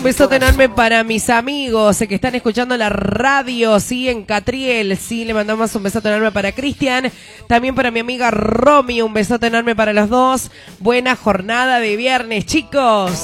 Un besote enorme para mis amigos que están escuchando la radio, sí, en Catriel, sí, le mandamos un besote enorme para Cristian, también para mi amiga Romy, un besote enorme para los dos. Buena jornada de viernes, chicos.